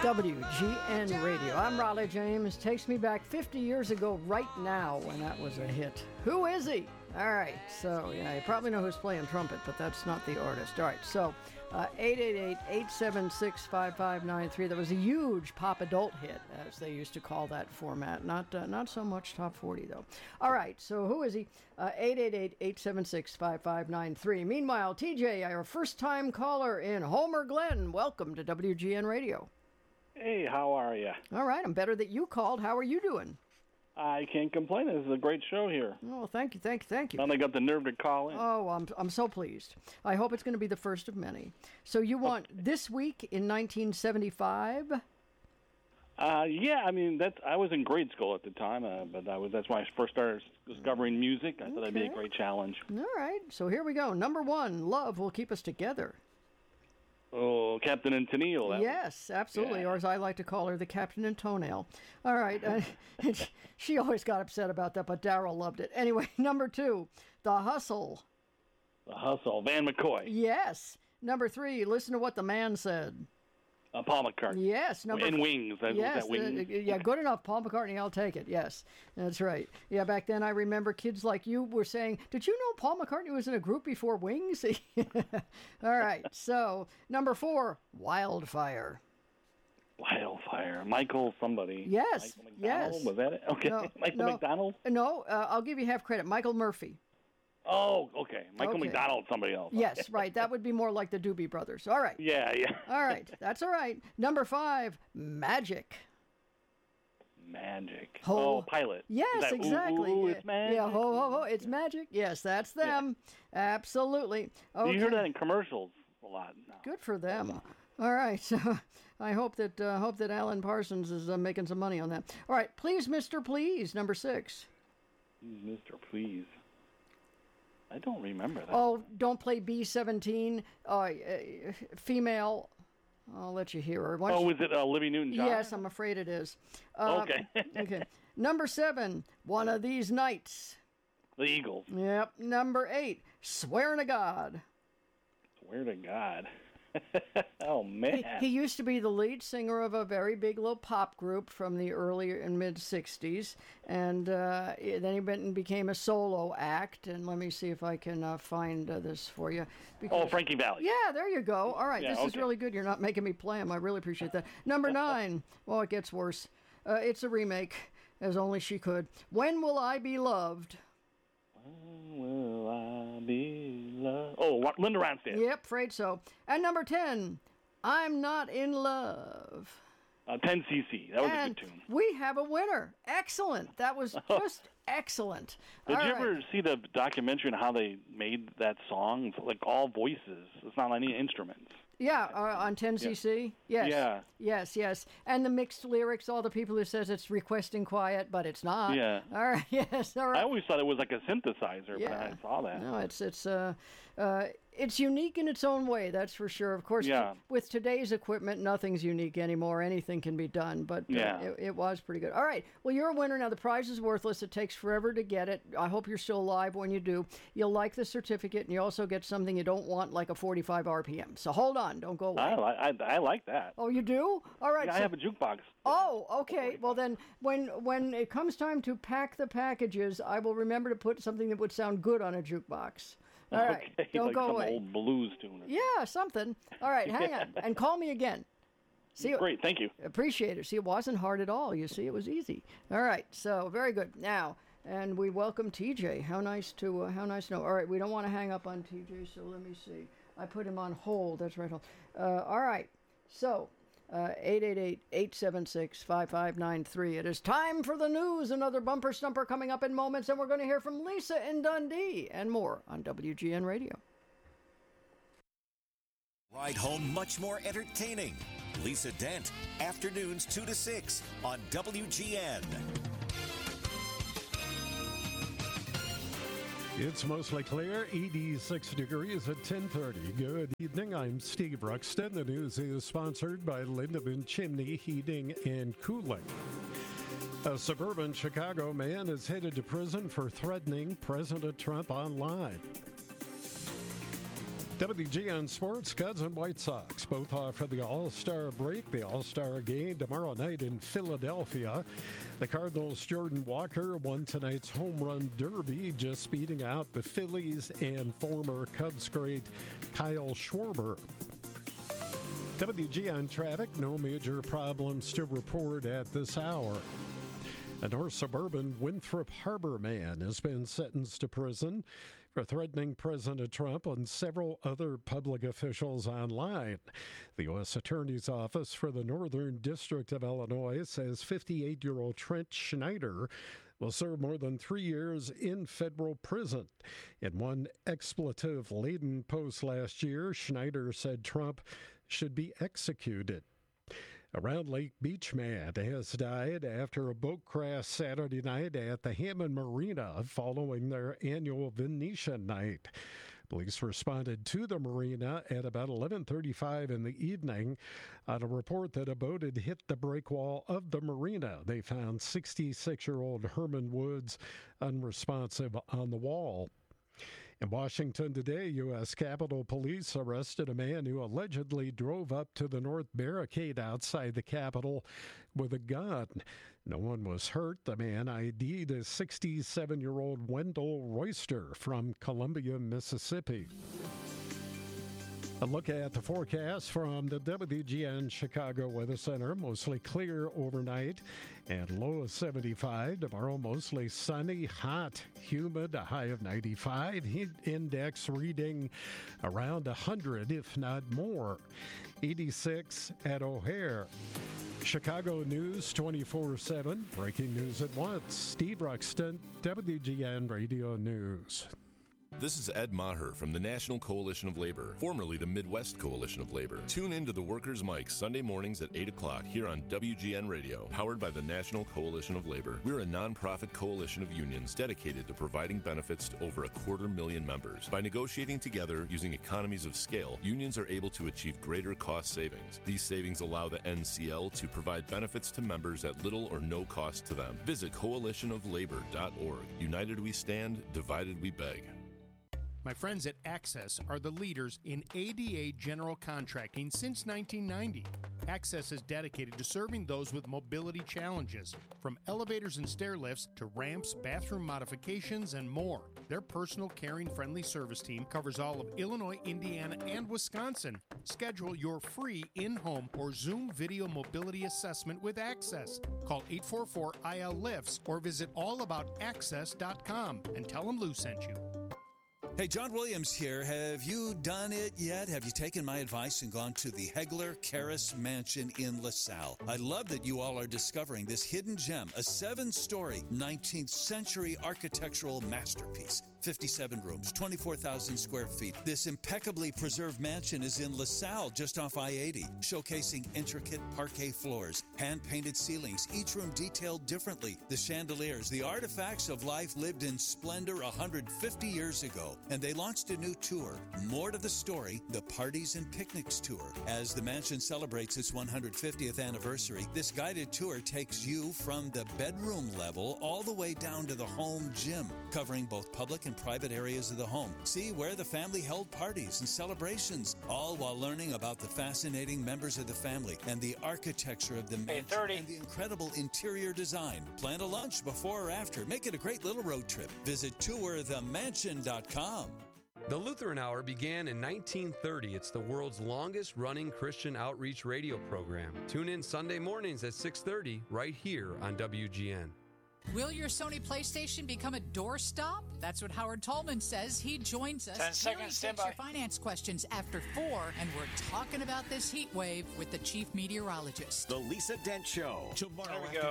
WGN Radio. I'm Raleigh James. Takes me back 50 years ago right now when that was a hit. Who is he? All right, so yeah, you probably know who's playing trumpet, but that's not the artist. All right, so 888-876-5593. That was a huge pop adult hit, as they used to call that format. Not so much top 40, though. All right, so who is he? 888-876-5593. Meanwhile, TJ, our first-time caller in Homer Glen. Welcome to WGN Radio. Hey, how are you? All right, I'm better that you called. How are you doing? I can't complain. This is a great show here. Oh, thank you. Finally got the nerve to call in. Oh, I'm so pleased. I hope it's going to be the first of many. So you want this week in 1975? Yeah, I mean I was in grade school at the time, but that's when I first started discovering music. I thought that'd be a great challenge. All right, so here we go. Number one, Love Will Keep Us Together. Oh, Captain and Tennille. Yes, absolutely, yeah. Or as I like to call her, the Captain and Toenail. All right, she always got upset about that, but Darryl loved it. Anyway, number two, The Hustle. The Hustle, Van McCoy. Yes. Number three, Listen to What the Man Said. Paul McCartney. Yes. And Wings. Yes. Wings? Yeah, good enough. Paul McCartney, I'll take it. Yes, that's right. Yeah, back then I remember kids like you were saying, did you know Paul McCartney was in a group before Wings? All right. So, number four, Wildfire. Wildfire. Michael somebody. Yes. Michael McDonald? Yes. Was that it? Okay. No, Michael McDonald? No, I'll give you half credit. Michael Murphy. Oh, okay. Michael McDonald, somebody else. Yes, right. That would be more like the Doobie Brothers. All right. Yeah. All right. That's all right. Number five, Magic. Magic. Ho. Pilot. Yes, exactly. Ooh, it's magic. Yeah, ho, ho, ho. It's magic. Yes, that's them. Yeah. Absolutely. Okay. You hear that in commercials a lot now. Good for them. All right. So I hope that Alan Parsons is making some money on that. All right. Please, Mr. Please, number six. Mr. Please. I don't remember that. Oh, don't play B-17. Female. I'll let you hear her. Is it Olivia Newton-John? Yes, I'm afraid it is. Okay. Okay. Number seven, One of These Nights. The Eagles. Yep. Number eight, Swear to God. Swear to God. Oh, man. He used to be the lead singer of a very big little pop group from the early and mid-'60s, and then he became a solo act, and let me see if I can find this for you. Frankie Valli. Yeah, there you go. All right, yeah, this is really good. You're not making me play him. I really appreciate that. Number nine, it gets worse. It's a remake, as only she could. When Will I Be Loved? When will I be loved? Oh, Linda Ronstadt. Yep, afraid so. And number 10, I'm Not in Love. 10cc. That was a good tune. We have a winner. Excellent. That was just excellent. Did you ever see the documentary on how they made that song? It's like all voices. It's not any instruments. Yeah, on 10cc? Yeah. Yes. Yeah. Yes. And the mixed lyrics, all the people who says it's requesting quiet, but it's not. Yeah. All right, yes, all right. I always thought it was like a synthesizer, but I saw that. No, it's unique in its own way, that's for sure. Of course, with today's equipment, nothing's unique anymore. Anything can be done, but it was pretty good. All right, well, you're a winner. Now, the prize is worthless. It takes forever to get it. I hope you're still alive when you do. You'll like the certificate, and you also get something you don't want, like a 45 RPM. So hold on. Don't go away. I like that. Oh, you do? All right. Yeah, I have a jukebox. Oh, okay. Well, then, when it comes time to pack the packages, I will remember to put something that would sound good on a jukebox. All right. Don't like go some away. Old blues tune. Yeah, something. All right, hang on. And call me again. See, great, thank you. Appreciate it. See, it wasn't hard at all. You see, it was easy. All right, so very good. Now, and we welcome TJ. How nice to know. All right, we don't want to hang up on TJ, so let me see. I put him on hold. That's right. All right, so 888-876-5593. It is time for the news. Another bumper stumper coming up in moments, and we're going to hear from Lisa in Dundee and more on WGN Radio. Ride home much more entertaining. Lisa Dent, afternoons 2 to 6 on WGN. It's mostly clear, 86 degrees at 10:30. Good evening, I'm Steve Ruxton. The news is sponsored by Lindemann Chimney Heating and Cooling. A suburban Chicago man is headed to prison for threatening President Trump online. WGN Sports, Cubs and White Sox both off for the All-Star break. The All-Star game tomorrow night in Philadelphia. The Cardinals' Jordan Walker won tonight's home run derby, just beating out the Phillies and former Cubs great Kyle Schwarber. WGN traffic, no major problems to report at this hour. A North Suburban Winthrop Harbor man has been sentenced to prison for threatening President Trump and several other public officials online. The U.S. Attorney's Office for the Northern District of Illinois says 58-year-old Trent Schneider will serve more than 3 years in federal prison. In one expletive-laden post last year, Schneider said Trump should be executed. A Round Lake beach man has died after a boat crash Saturday night at the Hammond Marina following their annual Venetian night. Police responded to the marina at about 11:35 in the evening on a report that a boat had hit the breakwall of the marina. They found 66-year-old Herman Woods unresponsive on the wall. In Washington today, U.S. Capitol Police arrested a man who allegedly drove up to the north barricade outside the Capitol with a gun. No one was hurt. The man ID'd as 67-year-old Wendell Royster from Columbia, Mississippi. A look at the forecast from the WGN Chicago Weather Center. Mostly clear overnight and low of 75. Tomorrow, mostly sunny, hot, humid, a high of 95. Heat index reading around 100, if not more. 86 at O'Hare. Chicago News 24/7. Breaking news at once. Steve Ruxton, WGN Radio News. This is Ed Maher from the National Coalition of Labor, formerly the Midwest Coalition of Labor. Tune in to the Workers' Mic Sunday mornings at 8 o'clock here on WGN Radio, powered by the National Coalition of Labor. We're a nonprofit coalition of unions dedicated to providing benefits to over 250,000 members. By negotiating together using economies of scale, unions are able to achieve greater cost savings. These savings allow the NCL to provide benefits to members at little or no cost to them. Visit coalitionoflabor.org. United we stand, divided we beg. My friends at Access are the leaders in ADA general contracting since 1990. Access is dedicated to serving those with mobility challenges, from elevators and stair lifts to ramps, bathroom modifications, and more. Their personal, caring, friendly service team covers all of Illinois, Indiana, and Wisconsin. Schedule your free in-home or Zoom video mobility assessment with Access. Call 844-IL-LIFTS or visit allaboutaccess.com and tell them Lou sent you. Hey, John Williams here. Have you done it yet? Have you taken my advice and gone to the Hegler Karras Mansion in LaSalle? I love that you all are discovering this hidden gem, a 7-story, 19th century architectural masterpiece. 57 rooms, 24,000 square feet. This impeccably preserved mansion is in LaSalle, just off I-80, showcasing intricate parquet floors, hand-painted ceilings, each room detailed differently. The chandeliers, the artifacts of life lived in splendor 150 years ago. And they launched a new tour. More to the story, the Parties and Picnics Tour. As the mansion celebrates its 150th anniversary, this guided tour takes you from the bedroom level all the way down to the home gym, covering both public and private areas of the home. See where the family held parties and celebrations, all while learning about the fascinating members of the family and the architecture of the mansion and the incredible interior design. Plan a lunch before or after. Make it a great little road trip. Visit tourthemansion.com. The Lutheran Hour began in 1930. It's the world's longest running Christian outreach radio program. Tune in Sunday mornings at 6:30 right here on WGN. Will your Sony PlayStation become a doorstop? That's what Howard Tolman says. He joins us. 10 seconds, stand by. Your finance questions after 4, and we're talking about this heat wave with the chief meteorologist. The Lisa Dent Show. Tomorrow afternoon